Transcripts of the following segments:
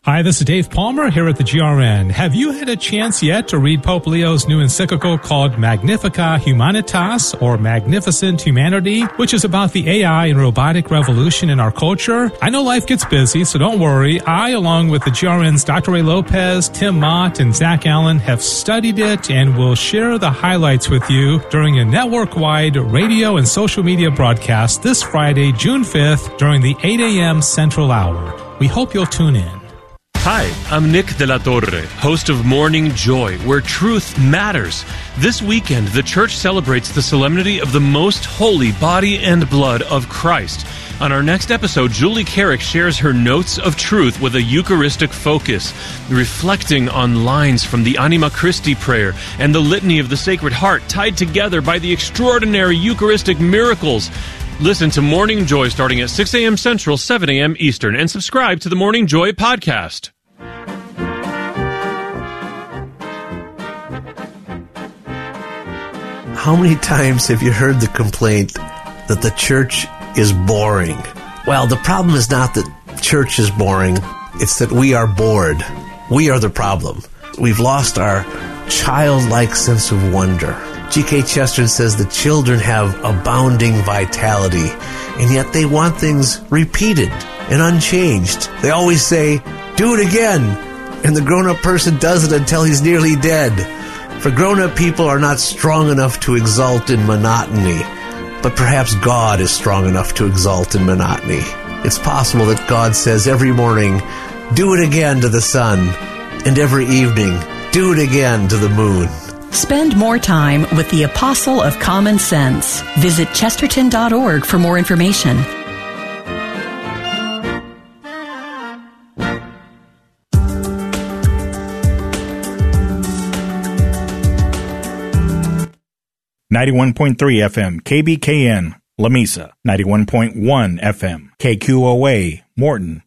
Hi, this is Dave Palmer here at the GRN. Have you had a chance yet to read Pope Leo's new encyclical called Magnificat Humanitas, or Magnificent Humanity, which is about the AI and robotic revolution in our culture? I know life gets busy, so don't worry. I, along with the GRN's Dr. Ray Lopez, Tim Mott, and Zach Allen, have studied it and will share the highlights with you during a network-wide radio and social media broadcast this Friday, June 5th, during the 8 a.m. Central Hour. We hope you'll tune in. Hi, I'm Nick De La Torre, host of Morning Joy, where truth matters. This weekend, the church celebrates the solemnity of the most holy body and blood of Christ. On our next episode, Julie Carrick shares her notes of truth with a Eucharistic focus, reflecting on lines from the Anima Christi prayer and the Litany of the Sacred Heart, tied together by the extraordinary Eucharistic miracles. Listen to Morning Joy starting at 6 a.m. Central, 7 a.m. Eastern, and subscribe to the Morning Joy podcast. How many times have you heard the complaint that the church is boring? Well, the problem is not that church is boring. It's that we are bored. We are the problem. We've lost our childlike sense of wonder. G.K. Chesterton says the children have abounding vitality, and yet they want things repeated and unchanged. They always say, do it again, and the grown-up person does it until he's nearly dead. For grown-up people are not strong enough to exult in monotony, but perhaps God is strong enough to exult in monotony. It's possible that God says every morning, do it again to the sun, and every evening, do it again to the moon. Spend more time with the Apostle of Common Sense. Visit chesterton.org for more information. .3 FM, KBKN, Lamesa. 91.1 FM, KQOA, Morton.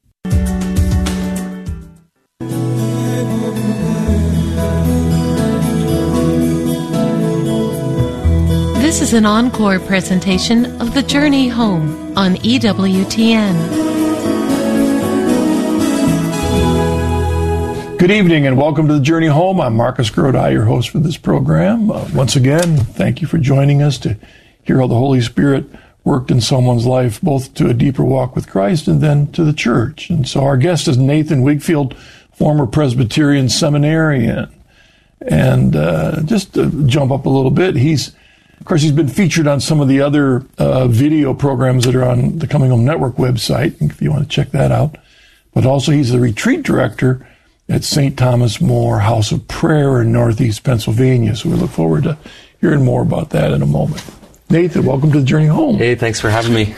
This is an encore presentation of The Journey Home on EWTN. Good evening and welcome to The Journey Home. I'm Marcus Grodi, your host for this program. Once again, thank you for joining us to hear how the Holy Spirit worked in someone's life, both to a deeper walk with Christ and then to the church. And so our guest is Nathan Wigfield, former Presbyterian seminarian. And just to jump up a little bit, he's been featured on some of the other video programs that are on the Coming Home Network website, if you want to check that out. But also he's the retreat director at St. Thomas More House of Prayer in Northeast Pennsylvania. So we look forward to hearing more about that in a moment. Nathan, welcome to The Journey Home. Hey, thanks for having me.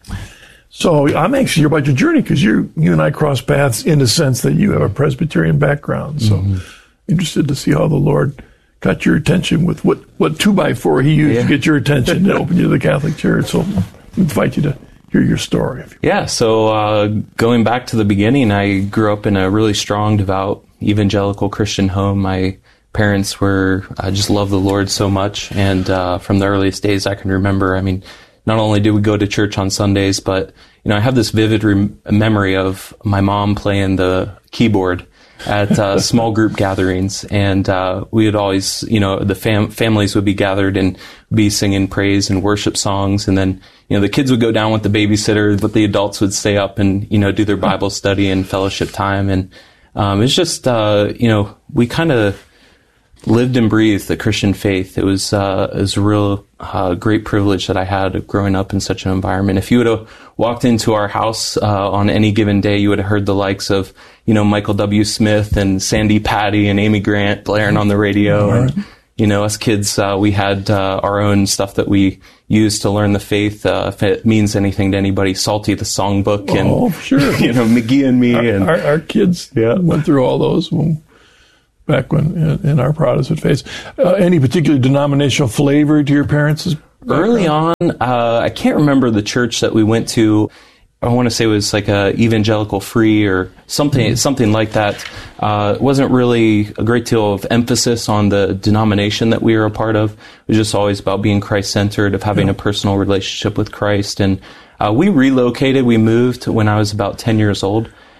So I'm anxious to hear about your journey because you and I cross paths in the sense that you have a Presbyterian background. So interested to see how the Lord got your attention with what 2x4 he used to get your attention to open you to the Catholic Church. So I invite you to hear your story. Yeah, so going back to the beginning, I grew up in a really strong, devout, evangelical Christian home. My parents I just loved the Lord so much. And from the earliest days I can remember, not only did we go to church on Sundays, but, I have this vivid memory of my mom playing the keyboard at small group gatherings. And we would always, the families would be gathered and be singing praise and worship songs. And then, the kids would go down with the babysitter, but the adults would stay up and, do their Bible study and fellowship time. And it's just, we kind of lived and breathed the Christian faith. It was a real great privilege that I had growing up in such an environment. If you would have walked into our house on any given day, you would have heard the likes of, Michael W. Smith and Sandy Patty and Amy Grant blaring on the radio. Right. And, us kids, we had our own stuff that we used to learn the faith. If it means anything to anybody, Salty the Songbook and, sure. McGee and Me. Our kids went through all those back when in our Protestant faith. Any particular denominational flavor to your parents' background? Early on, I can't remember the church that we went to. I want to say it was like a evangelical free or something like that. It wasn't really a great deal of emphasis on the denomination that we were a part of. It was just always about being Christ-centered, of having a personal relationship with Christ. And we relocated. We moved when I was about 10 years old.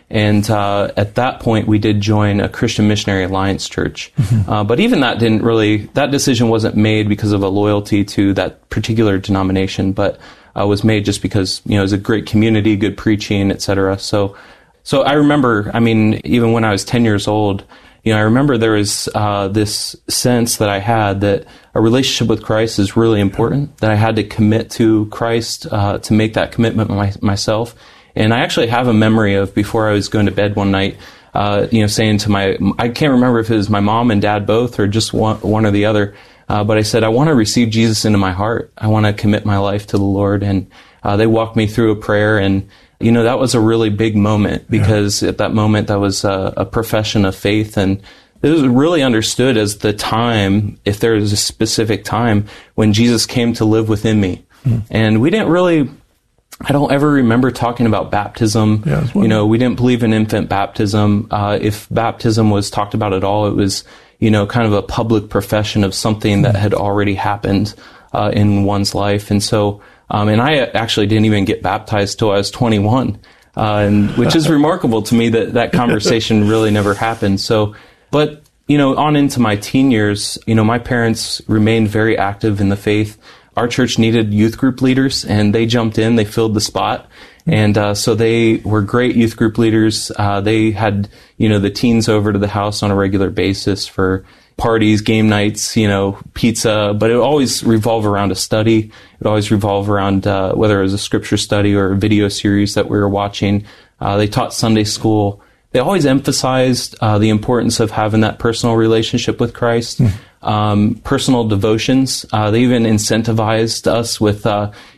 And at that point, we did join a Christian Missionary Alliance church. But even that that decision wasn't made because of a loyalty to that particular denomination, but was made just because, it was a great community, good preaching, etc. So I remember, even when I was 10 years old, I remember there was this sense that I had that a relationship with Christ is really important, that I had to commit to Christ to make that commitment myself. And I actually have a memory of before I was going to bed one night, saying to I can't remember if it was my mom and dad both or just one or the other, but I said, I want to receive Jesus into my heart. I want to commit my life to the Lord. And they walked me through a prayer, and that was a really big moment because at that moment that was a profession of faith, and it was really understood as the time, if there was a specific time, when Jesus came to live within me. And we didn't really, I don't ever remember talking about baptism. We didn't believe in infant baptism. If baptism was talked about at all, it was, kind of a public profession of something that had already happened in one's life. And so, and I actually didn't even get baptized till I was 21, which is remarkable to me that conversation really never happened. So, but, on into my teen years, my parents remained very active in the faith. Our church needed youth group leaders, and they jumped in, they filled the spot. And so they were great youth group leaders. They had, the teens over to the house on a regular basis for parties, game nights, pizza, but it would always revolve around a study. It would always revolve around whether it was a scripture study or a video series that we were watching. They taught Sunday school. They always emphasized the importance of having that personal relationship with Christ, personal devotions. They even incentivized us with,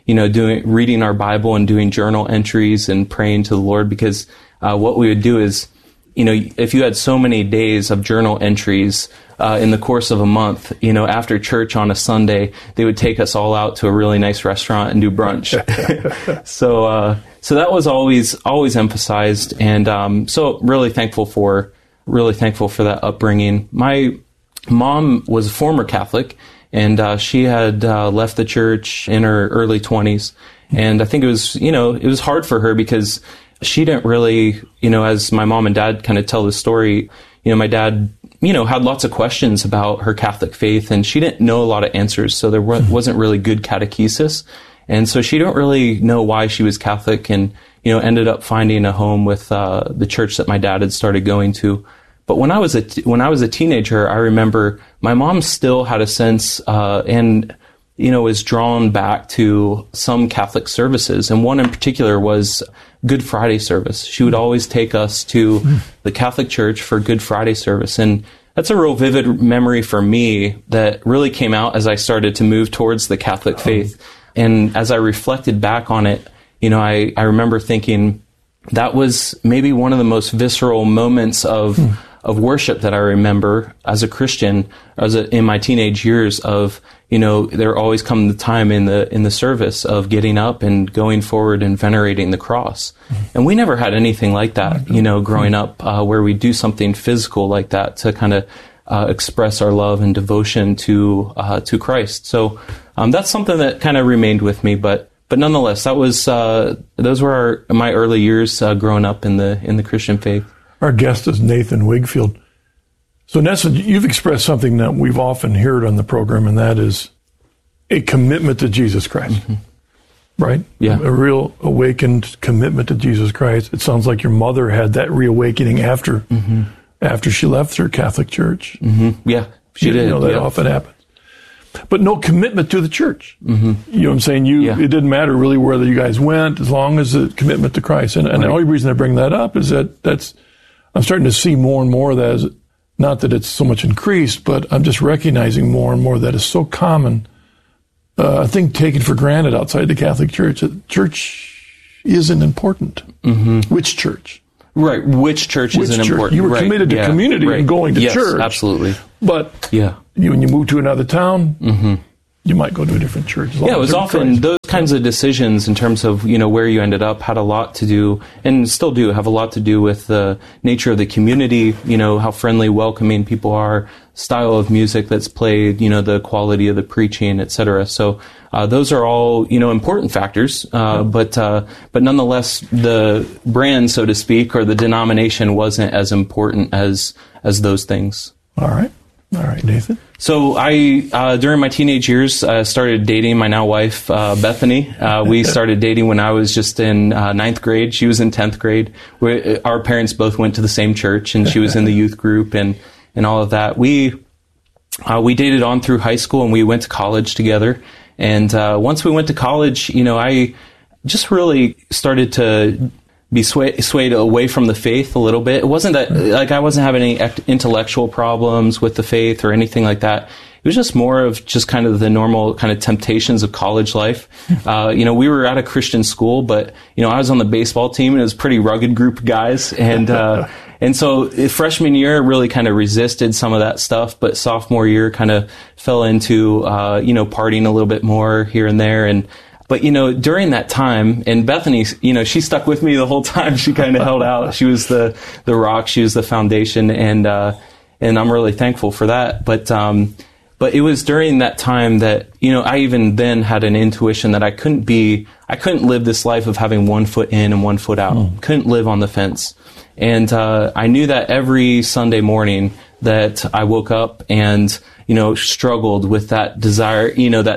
reading our Bible and doing journal entries and praying to the Lord, because what we would do is, if you had so many days of journal entries in the course of a month, after church on a Sunday, they would take us all out to a really nice restaurant and do brunch. So that was always emphasized, and so really thankful for that upbringing. My mom was a former Catholic, and she had left the church in her early 20s, and I think it was hard for her because she didn't really, as my mom and dad kind of tell the story, my dad, had lots of questions about her Catholic faith, and she didn't know a lot of answers, so there wasn't really good catechesis. And so she didn't really know why she was Catholic, and, ended up finding a home with the church that my dad had started going to. But when I was a teenager, I remember my mom still had a sense, and, was drawn back to some Catholic services. And one in particular was Good Friday service. She would always take us to the Catholic Church for Good Friday service. And that's a real vivid memory for me that really came out as I started to move towards the Catholic faith. And as I reflected back on it, I remember thinking that was maybe one of the most visceral moments of worship that I remember as a Christian, in my teenage years of, there always come the time in the service of getting up and going forward and venerating the cross. And we never had anything like that, growing up, where we do something physical like that to kind of express our love and devotion to Christ. So that's something that kind of remained with me, but nonetheless, that was those were my early years growing up in the Christian faith. Our guest is Nathan Wigfield. So, in essence, you've expressed something that we've often heard on the program, and that is a commitment to Jesus Christ, right? Yeah. A real awakened commitment to Jesus Christ. It sounds like your mother had that reawakening after she left her Catholic church. Yeah, she did. That often happens. But no commitment to the church. You know what I'm saying? It didn't matter really whether you guys went, as long as the commitment to Christ. And the only reason I bring that up is that's I'm starting to see more and more of that, as, not that it's so much increased, but I'm just recognizing more and more that it's so common, a thing taken for granted outside the Catholic Church. Church isn't important. Which church? Right, which church isn't important. You were committed to community and going to church. Absolutely. But when you move to another town, you might go to a different church. Yeah, it was often those kinds of decisions in terms of, where you ended up had a lot to do, and still do have a lot to do with the nature of the community, how friendly, welcoming people are, style of music that's played, the quality of the preaching, etc. So those are all, important factors, but nonetheless, the brand, so to speak, or the denomination wasn't as important as those things. All right, Nathan. So I, during my teenage years, started dating my now wife, Bethany. We started dating when I was just in 9th grade. She was in 10th grade. Our parents both went to the same church, and she was in the youth group and all of that. We dated on through high school, and we went to college together. And once we went to college, I just really started to be swayed away from the faith a little bit. It wasn't that, I wasn't having any intellectual problems with the faith or anything like that. It was just more of just kind of the normal kind of temptations of college life. We were at a Christian school, but, I was on the baseball team, and it was a pretty rugged group of guys. And so freshman year really kind of resisted some of that stuff, but sophomore year kind of fell into, partying a little bit more here and there. But, during that time, and Bethany, she stuck with me the whole time. She kind of held out. She was the rock. She was the foundation. And I'm really thankful for that. But it was during that time that, I even then had an intuition that I couldn't live this life of having one foot in and one foot out. Couldn't live on the fence. And I knew that every Sunday morning that I woke up and, struggled with that desire,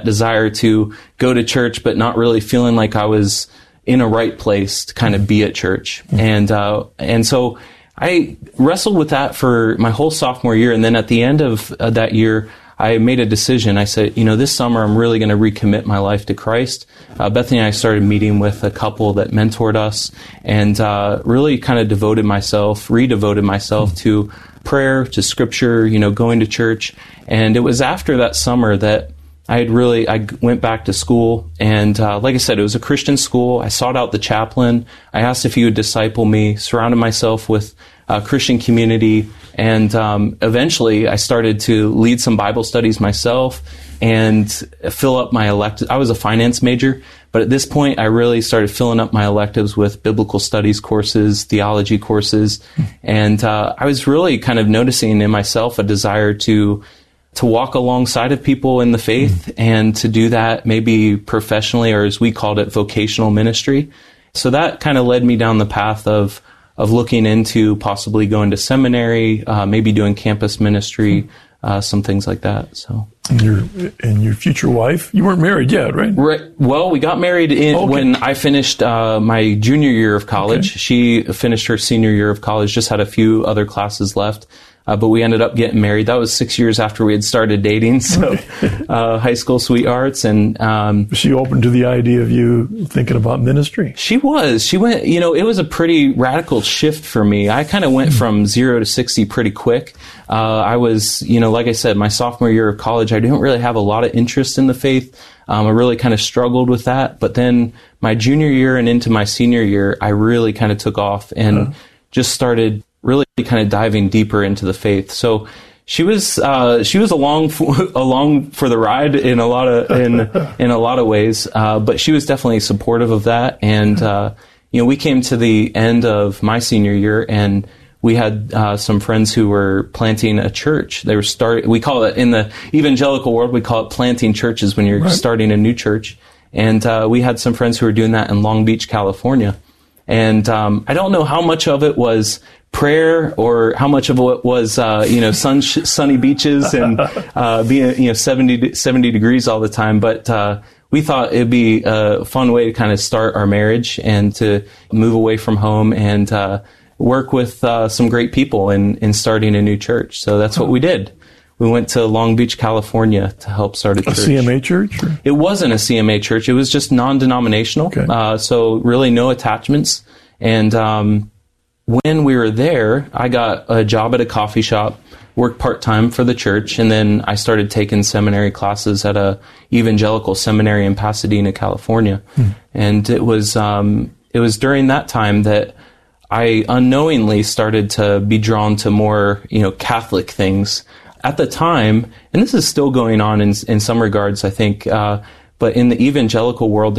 to go to church, but not really feeling like I was in a right place to kind of be at church. And so I wrestled with that for my whole sophomore year. And then at the end of that year, I made a decision. I said, this summer I'm really going to recommit my life to Christ. Bethany and I started meeting with a couple that mentored us, and really kind of redevoted myself to prayer, to scripture, going to church. And it was after that summer that I went back to school, and like I said, it was a Christian school. I sought out the chaplain. I asked if he would disciple me, surrounded myself with a Christian community, and eventually I started to lead some Bible studies myself and fill up my electives. I was a finance major, but at this point I really started filling up my electives with biblical studies courses, theology courses, and I was really kind of noticing in myself a desire to walk alongside of people in the faith and to do that maybe professionally, or as we called it, vocational ministry. So that kind of led me down the path of looking into possibly going to seminary, maybe doing campus ministry, some things like that. So, and your future wife, you weren't married yet, right? Right. Well, we got married when I finished my junior year of college. Okay. She finished her senior year of college, just had a few other classes left. But we ended up getting married. That was 6 years after we had started dating, so high school sweethearts. And was she open to the idea of you thinking about ministry? She was. She went, it was a pretty radical shift for me. I kind of went from 0 to 60 pretty quick. I was, like I said, my sophomore year of college, I didn't really have a lot of interest in the faith. I really kind of struggled with that. But then my junior year and into my senior year, I really kind of took off and just started really kind of diving deeper into the faith. So she was along for the ride in a lot of ways, but she was definitely supportive of that. And we came to the end of my senior year, and we had some friends who were planting a church. They were we call it, in the evangelical world, we call it planting churches when you're starting a new church. And we had some friends who were doing that in Long Beach, California. And I don't know how much of it was prayer or how much of it was, sunny beaches and being, 70 degrees all the time. But we thought it'd be a fun way to kind of start our marriage and to move away from home and work with some great people in starting a new church. So that's what we did. We went to Long Beach, California to help start a church. A CMA church? Or? It wasn't a CMA church. It was just non-denominational. Okay. So really no attachments. And when we were there, I got a job at a coffee shop, worked part-time for the church, and then I started taking seminary classes at a evangelical seminary in Pasadena, California. And it was during that time that I unknowingly started to be drawn to more, Catholic things. at the time, and this is still going on in some regards, I think, but in the evangelical world,